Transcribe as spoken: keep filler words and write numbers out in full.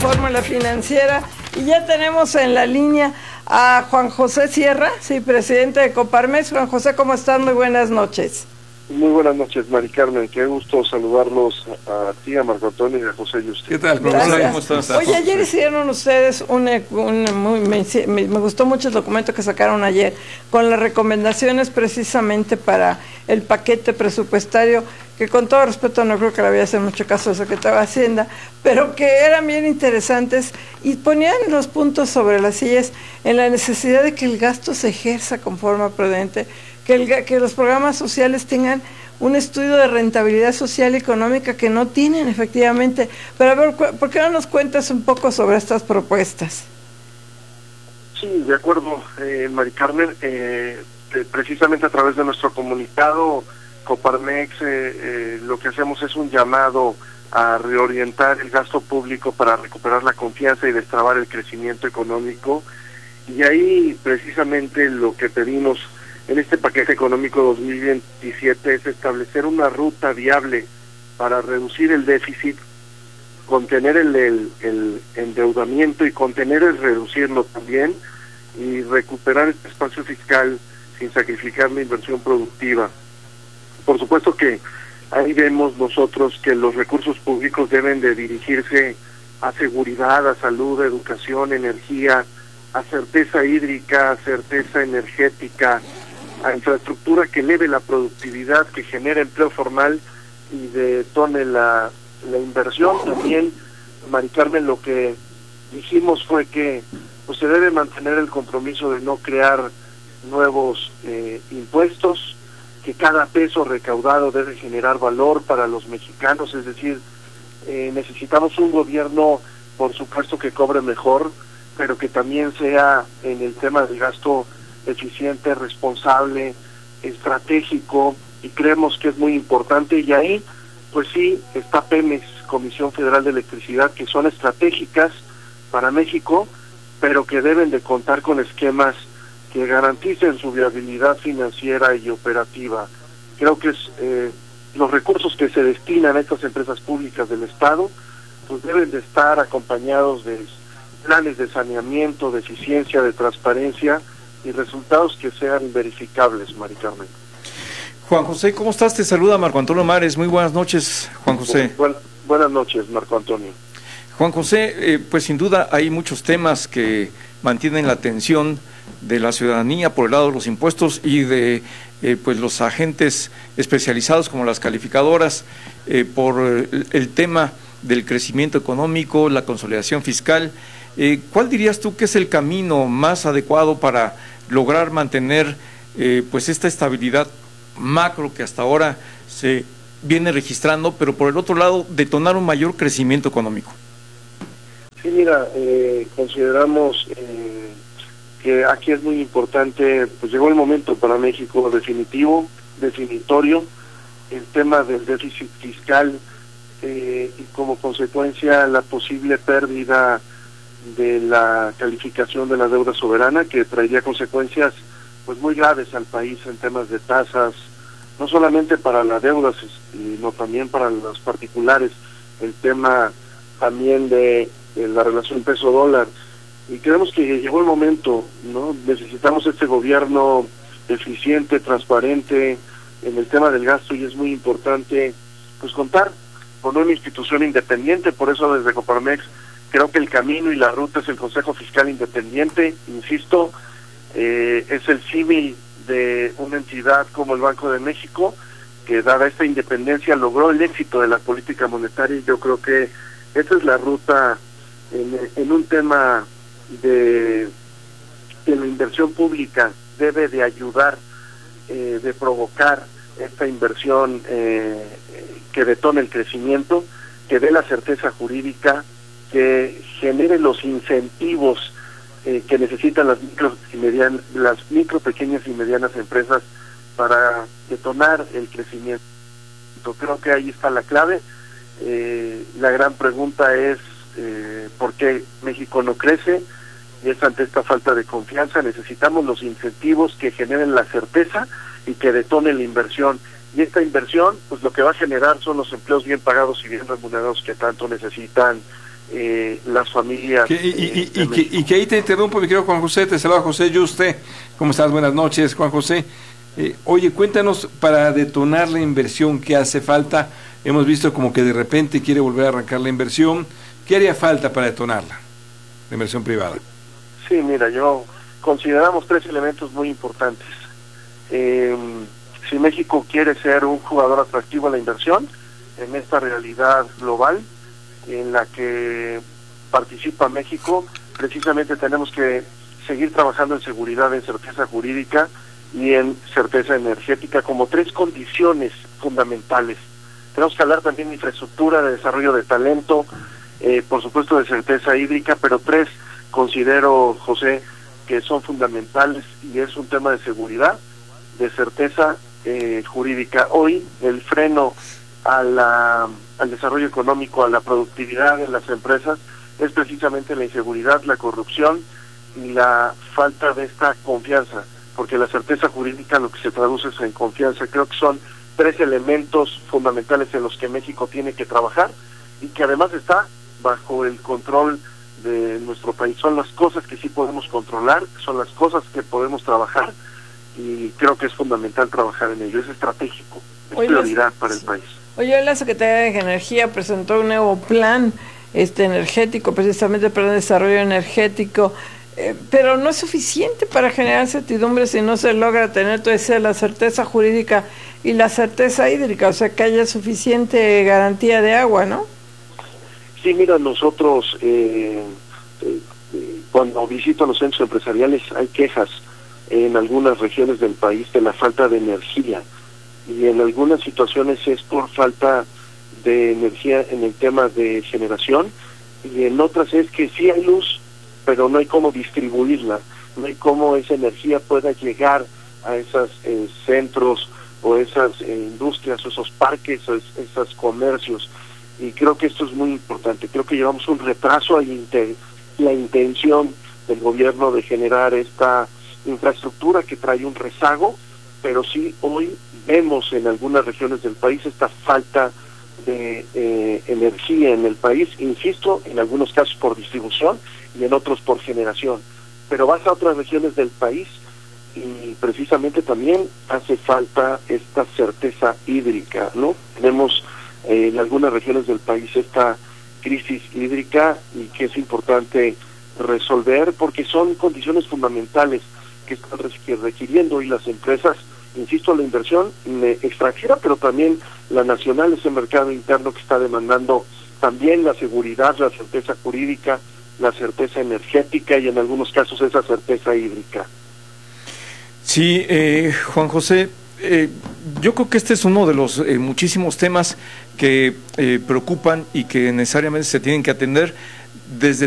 Fórmula Financiera, y ya tenemos en la línea a Juan José Sierra, sí, presidente de Coparmex. Juan José, ¿cómo estás? Muy buenas noches. Muy buenas noches, Mari Carmen, qué gusto saludarlos a, a ti, a Marco Antonio y a José Yusti. ¿Qué tal? ¿Cómo estás? Oye, ayer hicieron ustedes un, un muy, me, me gustó mucho el documento que sacaron ayer, con las recomendaciones precisamente para el paquete presupuestario, que con todo respeto no creo que le vaya a hacer mucho caso al secretario de Hacienda, pero que eran bien interesantes y ponían los puntos sobre las sillas en la necesidad de que el gasto se ejerza con forma prudente, que, el, que los programas sociales tengan un estudio de rentabilidad social y económica que no tienen efectivamente. Pero a ver, ¿por qué no nos cuentas un poco sobre estas propuestas? Sí, de acuerdo, eh, Mari Carmen, eh, eh, precisamente a través de nuestro comunicado Coparmex, eh, eh, lo que hacemos es un llamado a reorientar el gasto público para recuperar la confianza y destrabar el crecimiento económico, y ahí precisamente lo que pedimos en este paquete económico dos mil veintisiete es establecer una ruta viable para reducir el déficit, contener el, el, el endeudamiento y contener el reducirlo también, y recuperar este espacio fiscal sin sacrificar la inversión productiva. Por supuesto que ahí vemos nosotros que los recursos públicos deben de dirigirse a seguridad, a salud, a educación, energía, a certeza hídrica, a certeza energética, a infraestructura que eleve la productividad, que genere empleo formal y detone la, la inversión. También, Mari Carmen, lo que dijimos fue que pues se debe mantener el compromiso de no crear nuevos eh, impuestos, que cada peso recaudado debe generar valor para los mexicanos, es decir, eh, necesitamos un gobierno, por supuesto, que cobre mejor, pero que también sea en el tema del gasto eficiente, responsable, estratégico, y creemos que es muy importante. Y ahí, pues sí, está Pemex, Comisión Federal de Electricidad, que son estratégicas para México, pero que deben de contar con esquemas que garanticen su viabilidad financiera y operativa. Creo que es eh, los recursos que se destinan a estas empresas públicas del Estado, pues deben de estar acompañados de planes de saneamiento, de eficiencia, de transparencia y resultados que sean verificables, Mari Carmen. Juan José, ¿cómo estás? Te saluda Marco Antonio Mares. Muy buenas noches, Juan José. Bu buenas noches, Marco Antonio. Juan José, eh, pues sin duda hay muchos temas que mantienen la atención de la ciudadanía por el lado de los impuestos y de eh, pues los agentes especializados como las calificadoras eh, por el, el tema del crecimiento económico, la consolidación fiscal. Eh, ¿Cuál dirías tú que es el camino más adecuado para lograr mantener eh, pues esta estabilidad macro que hasta ahora se viene registrando, pero por el otro lado detonar un mayor crecimiento económico? Sí, mira, eh, consideramos eh, que aquí es muy importante, pues llegó el momento para México definitivo, definitorio, el tema del déficit fiscal eh, y como consecuencia la posible pérdida de la calificación de la deuda soberana, que traería consecuencias pues muy graves al país en temas de tasas, no solamente para la deuda, sino también para los particulares, el tema también de, de la relación peso-dólar. Y creemos que llegó el momento, ¿no? Necesitamos este gobierno eficiente, transparente en el tema del gasto, y es muy importante pues contar con una institución independiente. Por eso desde Coparmex creo que el camino y la ruta es el Consejo Fiscal Independiente. Insisto, eh, es el símil de una entidad como el Banco de México, que dada esta independencia logró el éxito de la política monetaria, y yo creo que esa es la ruta en, en un tema de que la inversión pública debe de ayudar, eh, de provocar esta inversión eh, que detone el crecimiento, que dé la certeza jurídica, que genere los incentivos eh, que necesitan las micro y medianas, las micro, pequeñas y medianas empresas para detonar el crecimiento. Creo que ahí está la clave. Eh, la gran pregunta es eh, ¿por qué México no crece? Y es ante esta falta de confianza. Necesitamos los incentivos que generen la certeza y que detonen la inversión. Y esta inversión, pues lo que va a generar son los empleos bien pagados y bien remunerados que tanto necesitan eh, las familias. Que, y, y, y, y, que, y que ahí te interrumpo, mi querido Juan José, te saluda José Yuste. ¿Cómo estás? Buenas noches, Juan José. Eh, oye, cuéntanos, para detonar la inversión, ¿qué hace falta? Hemos visto como que de repente quiere volver a arrancar la inversión. ¿Qué haría falta para detonarla, la inversión privada? Sí, mira, yo consideramos tres elementos muy importantes. Eh, si México quiere ser un jugador atractivo a la inversión, en esta realidad global en la que participa México, precisamente tenemos que seguir trabajando en seguridad, en certeza jurídica y en certeza energética como tres condiciones fundamentales. Tenemos que hablar también de infraestructura, de desarrollo de talento, eh, por supuesto de certeza hídrica, pero tres considero, José, que son fundamentales, y es un tema de seguridad, de certeza eh, jurídica. Hoy el freno a la, al desarrollo económico, a la productividad en las empresas, es precisamente la inseguridad, la corrupción y la falta de esta confianza, porque la certeza jurídica lo que se traduce es en confianza. Creo que son tres elementos fundamentales en los que México tiene que trabajar y que además está bajo el control de nuestro país. Son las cosas que sí podemos controlar, son las cosas que podemos trabajar, y creo que es fundamental trabajar en ello, es estratégico, es Oye, prioridad para el país. Hoy la Secretaría de Energía presentó un nuevo plan este energético, precisamente para el desarrollo energético, eh, pero no es suficiente para generar certidumbre si no se logra tener toda esa la certeza jurídica y la certeza hídrica, o sea, que haya suficiente garantía de agua, ¿no? Sí, mira, nosotros eh, eh, cuando visito los centros empresariales hay quejas en algunas regiones del país de la falta de energía, y en algunas situaciones es por falta de energía en el tema de generación, y en otras es que sí hay luz, pero no hay cómo distribuirla, no hay cómo esa energía pueda llegar a esos eh, centros o esas eh, industrias o esos parques o es, esos comercios. Y creo que esto es muy importante. Creo que llevamos un retraso a inter, la intención del gobierno de generar esta infraestructura que trae un rezago, pero sí hoy vemos en algunas regiones del país esta falta de eh, energía en el país, insisto, en algunos casos por distribución y en otros por generación. Pero vas a otras regiones del país y precisamente también hace falta esta certeza hídrica, ¿no? Tenemos eh, en algunas regiones del país esta crisis hídrica, y que es importante resolver porque son condiciones fundamentales que están requiriendo hoy las empresas, insisto, la inversión extranjera, pero también la nacional, ese mercado interno que está demandando también la seguridad, la certeza jurídica, la certeza energética y en algunos casos esa certeza hídrica. Sí, eh, Juan José, eh, yo creo que este es uno de los eh, muchísimos temas que eh, preocupan y que necesariamente se tienen que atender desde